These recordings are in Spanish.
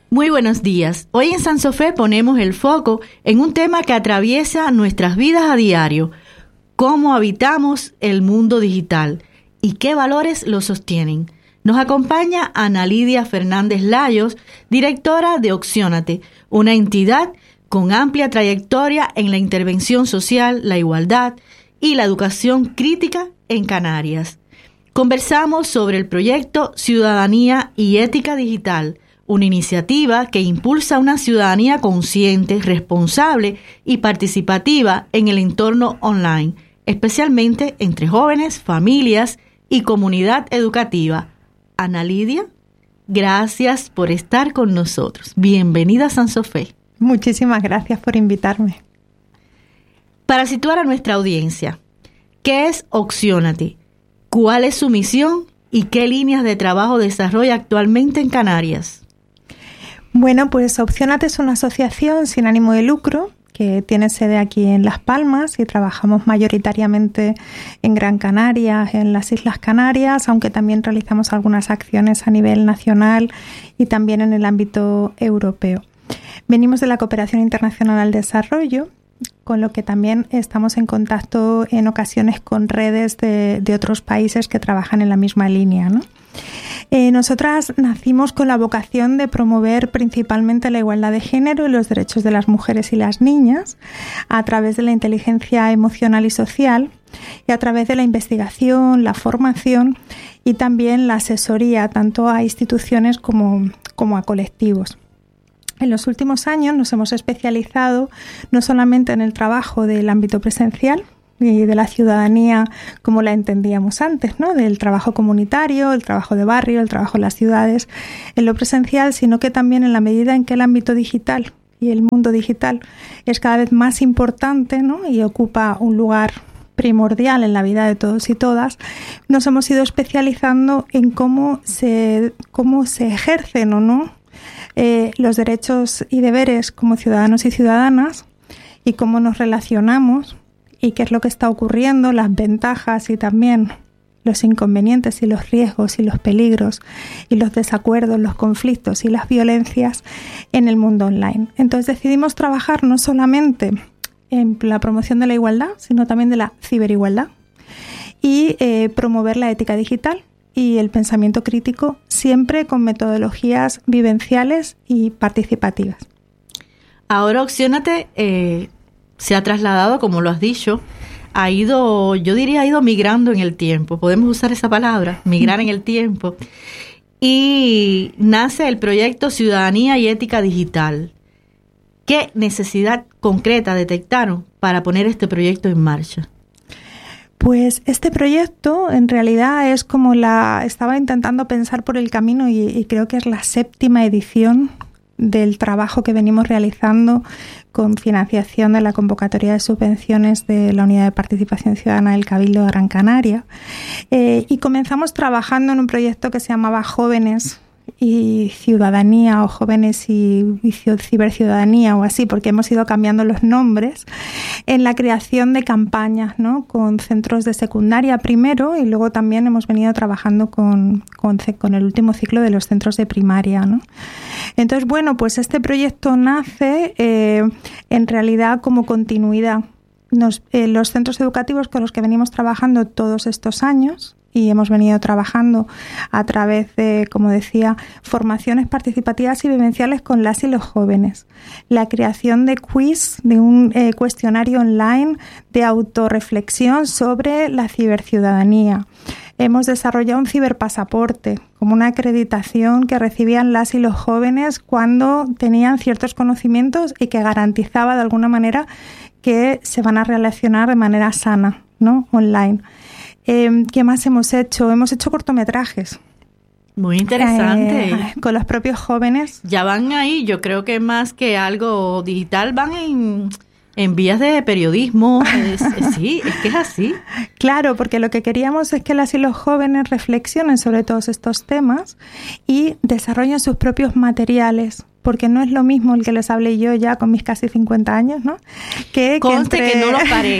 Muy buenos días. Hoy en Sansofé ponemos el foco en un tema que atraviesa nuestras vidas a diario: cómo habitamos el mundo digital y qué valores lo sostienen. Nos acompaña Ana Lidia Fernández Layos, directora de Opciónate, una entidad con amplia trayectoria en la intervención social, la igualdad y la educación crítica en Canarias. Conversamos sobre el proyecto Ciudadanía y Ética Digital, una iniciativa que impulsa una ciudadanía consciente, responsable y participativa en el entorno online, especialmente entre jóvenes, familias y comunidad educativa. Ana Lidia, gracias por estar con nosotros. Bienvenida a Sansofé. Muchísimas gracias por invitarme. Para situar a nuestra audiencia, ¿qué es Opciónate? ¿Cuál es su misión y qué líneas de trabajo desarrolla actualmente en Canarias? Bueno, pues Opciónate es una asociación sin ánimo de lucro que tiene sede aquí en Las Palmas y trabajamos mayoritariamente en Gran Canaria, en las Islas Canarias, aunque también realizamos algunas acciones a nivel nacional y también en el ámbito europeo. Venimos de la Cooperación Internacional al Desarrollo, con lo que también estamos en contacto en ocasiones con redes de otros países que trabajan en la misma línea, ¿no? Nosotras nacimos con la vocación de promover principalmente la igualdad de género y los derechos de las mujeres y las niñas a través de la inteligencia emocional y social y a través de la investigación, la formación y también la asesoría tanto a instituciones como a colectivos. En los últimos años nos hemos especializado no solamente en el trabajo del ámbito presencial y de la ciudadanía como la entendíamos antes, ¿no? Del trabajo comunitario, el trabajo de barrio, el trabajo en las ciudades, en lo presencial, sino que también en la medida en que el ámbito digital y el mundo digital es cada vez más importante, ¿no? Y ocupa un lugar primordial en la vida de todos y todas, nos hemos ido especializando en cómo se ejercen o no los derechos y deberes como ciudadanos y ciudadanas y cómo nos relacionamos y qué es lo que está ocurriendo, las ventajas y también los inconvenientes y los riesgos y los peligros y los desacuerdos, los conflictos y las violencias en el mundo online. Entonces decidimos trabajar no solamente en la promoción de la igualdad, sino también de la ciberigualdad y promover la ética digital y el pensamiento crítico, siempre con metodologías vivenciales y participativas. Ahora Opciónate se ha trasladado, como lo has dicho, ha ido migrando en el tiempo. Podemos usar esa palabra, migrar en el tiempo. Y nace el proyecto Ciudadanía y Ética Digital. ¿Qué necesidad concreta detectaron para poner este proyecto en marcha? Pues este proyecto en realidad es como estaba intentando pensar por el camino y creo que es la 7ª edición del trabajo que venimos realizando con financiación de la convocatoria de subvenciones de la Unidad de Participación Ciudadana del Cabildo de Gran Canaria. Y comenzamos trabajando en un proyecto que se llamaba Jóvenes y Ciudadanía o Jóvenes y Ciberciudadanía o así, porque hemos ido cambiando los nombres en la creación de campañas, ¿no? Con centros de secundaria primero y luego también hemos venido trabajando con el último ciclo de los centros de primaria, ¿no? Entonces, bueno, pues este proyecto nace en realidad como continuidad. Los centros educativos con los que venimos trabajando todos estos años y hemos venido trabajando a través de, como decía, formaciones participativas y vivenciales con las y los jóvenes. La creación de quiz, de un cuestionario online de autorreflexión sobre la ciberciudadanía. Hemos desarrollado un ciberpasaporte como una acreditación que recibían las y los jóvenes cuando tenían ciertos conocimientos y que garantizaba de alguna manera que se van a relacionar de manera sana, ¿no? Online. ¿Qué más hemos hecho? Hemos hecho cortometrajes. Muy interesante. Con los propios jóvenes. Ya van ahí, yo creo que más que algo digital, van en vías de periodismo. Sí, es que es así. Claro, porque lo que queríamos es que las y los jóvenes reflexionen sobre todos estos temas y desarrollen sus propios materiales porque no es lo mismo el que les hablé yo ya con mis casi 50 años, ¿no? Conste que no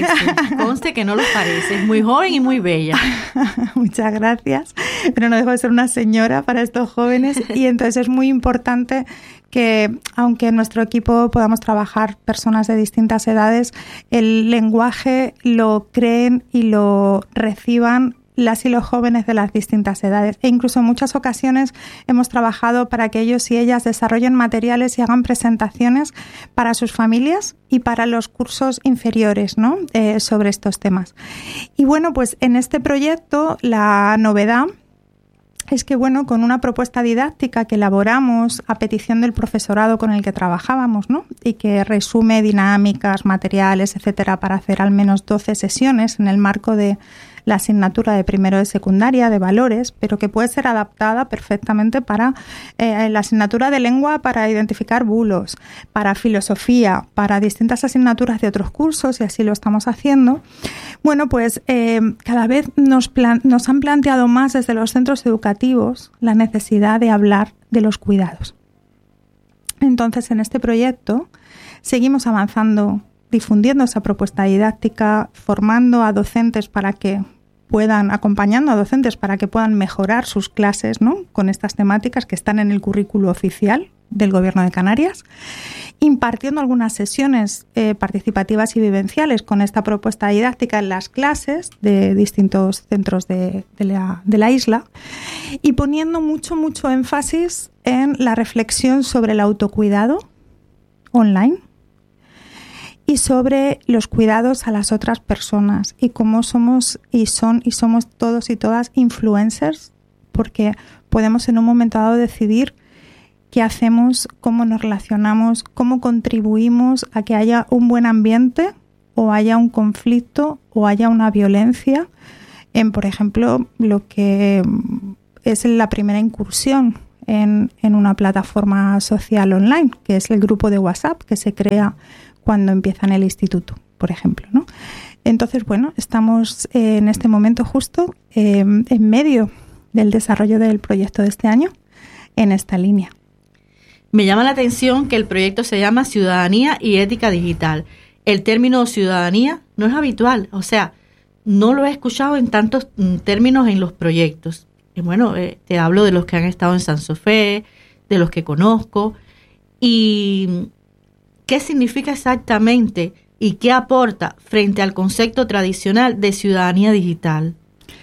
los parece, es muy joven y muy bella. Muchas gracias, pero no dejo de ser una señora para estos jóvenes y entonces es muy importante que, aunque en nuestro equipo podamos trabajar personas de distintas edades, el lenguaje lo creen y lo reciban las y los jóvenes de las distintas edades. E incluso en muchas ocasiones hemos trabajado para que ellos y ellas desarrollen materiales y hagan presentaciones para sus familias y para los cursos inferiores, ¿no? Sobre estos temas. Y bueno, pues en este proyecto la novedad es que, bueno, con una propuesta didáctica que elaboramos a petición del profesorado con el que trabajábamos, ¿no? Y que resume dinámicas, materiales, etcétera, para hacer al menos 12 sesiones en el marco de la asignatura de primero de secundaria de valores, pero que puede ser adaptada perfectamente para la asignatura de lengua, para identificar bulos, para filosofía, para distintas asignaturas de otros cursos, y así lo estamos haciendo. Bueno, pues cada vez nos han planteado más desde los centros educativos la necesidad de hablar de los cuidados. Entonces, en este proyecto seguimos avanzando, difundiendo esa propuesta didáctica, formando a docentes para que puedan, acompañando a docentes para que puedan mejorar sus clases, ¿no? Con estas temáticas que están en el currículo oficial del Gobierno de Canarias, impartiendo algunas sesiones participativas y vivenciales con esta propuesta didáctica en las clases de distintos centros de la isla, y poniendo mucho énfasis en la reflexión sobre el autocuidado online y sobre los cuidados a las otras personas y cómo somos somos todos y todas influencers, porque podemos en un momento dado decidir qué hacemos, cómo nos relacionamos, cómo contribuimos a que haya un buen ambiente o haya un conflicto o haya una violencia en, por ejemplo, lo que es la primera incursión en una plataforma social online, que es el grupo de WhatsApp que se crea cuando empieza en el instituto, por ejemplo, ¿no? Entonces, bueno, estamos en este momento justo en medio del desarrollo del proyecto de este año en esta línea. Me llama la atención que el proyecto se llama Ciudadanía y Ética Digital. El término ciudadanía no es habitual, o sea, no lo he escuchado en tantos términos en los proyectos. Y bueno, te hablo de los que han estado en Sansofé, de los que conozco, y ¿qué significa exactamente y qué aporta frente al concepto tradicional de ciudadanía digital?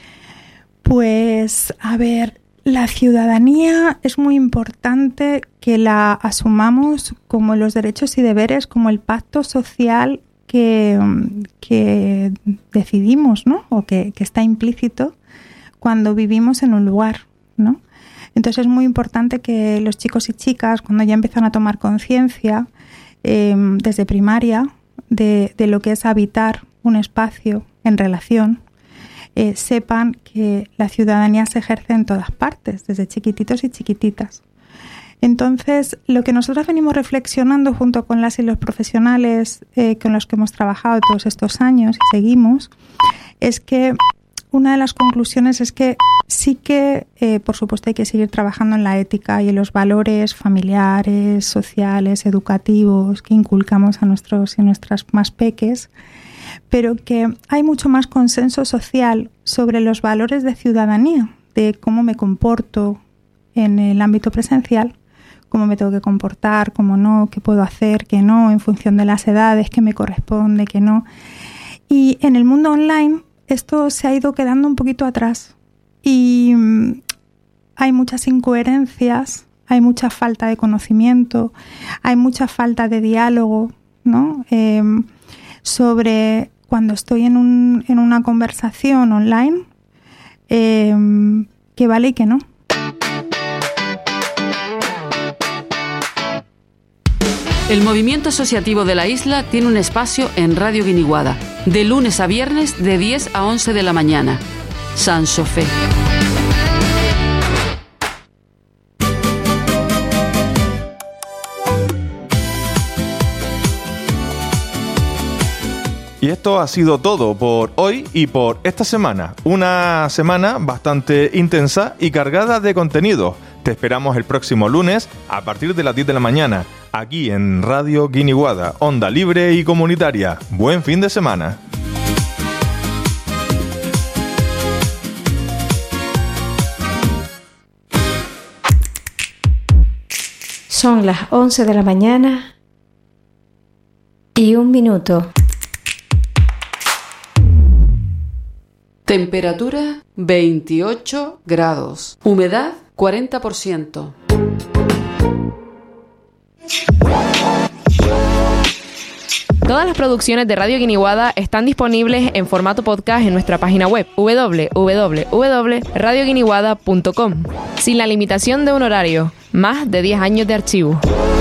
Pues, a ver, la ciudadanía es muy importante que la asumamos como los derechos y deberes, como el pacto social que decidimos, ¿no? O que está implícito cuando vivimos en un lugar, ¿no? Entonces es muy importante que los chicos y chicas, cuando ya empiezan a tomar conciencia, desde primaria, de lo que es habitar un espacio en relación, sepan que la ciudadanía se ejerce en todas partes, desde chiquititos y chiquititas. Entonces, lo que nosotros venimos reflexionando junto con las y los profesionales con los que hemos trabajado todos estos años y seguimos, es que una de las conclusiones es que sí que, por supuesto, hay que seguir trabajando en la ética y en los valores familiares, sociales, educativos que inculcamos a nuestros y nuestras más peques, pero que hay mucho más consenso social sobre los valores de ciudadanía, de cómo me comporto en el ámbito presencial, cómo me tengo que comportar, cómo no, qué puedo hacer, qué no, en función de las edades, qué me corresponde, qué no. Y en el mundo online esto se ha ido quedando un poquito atrás y hay muchas incoherencias, hay mucha falta de conocimiento, hay mucha falta de diálogo, ¿no? Sobre cuando estoy en una conversación online, qué vale y qué no. El movimiento asociativo de la isla tiene un espacio en Radio Guiniguada, de lunes a viernes de 10 a 11 de la mañana. Sansofé. Y esto ha sido todo por hoy y por esta semana. Una semana bastante intensa y cargada de contenido. Te esperamos el próximo lunes a partir de las 10 de la mañana, aquí en Radio Guiniguada, onda libre y comunitaria. Buen fin de semana. Son las 11 de la mañana y 1 minuto. Temperatura 28 grados. Humedad 40%. Todas las producciones de Radio Guiniguada están disponibles en formato podcast en nuestra página web www.radioguiniguada.com, sin la limitación de un horario, más de 10 años de archivo.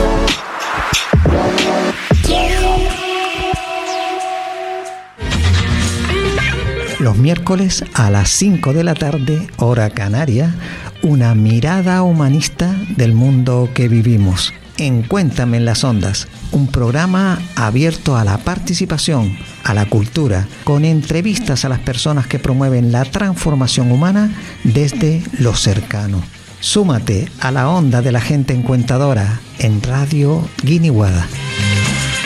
Los miércoles a las 5 de la tarde, hora canaria, una mirada humanista del mundo que vivimos. En Cuéntame en las Ondas, un programa abierto a la participación, a la cultura, con entrevistas a las personas que promueven la transformación humana desde lo cercano. Súmate a la onda de la gente encuentadora en Radio Guiniguada.